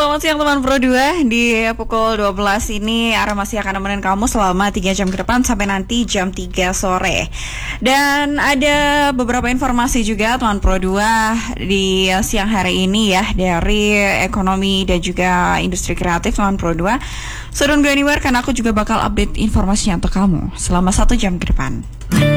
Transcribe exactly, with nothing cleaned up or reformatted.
Selamat siang teman Pro dua. Di pukul dua belas ini Ara masih akan nemenin kamu selama tiga jam ke depan sampai nanti jam tiga sore. Dan ada beberapa informasi juga teman Pro dua di siang hari ini ya dari ekonomi dan juga industri kreatif teman Pro dua. So don't go anywhere karena aku juga bakal update informasinya untuk kamu selama satu jam ke depan.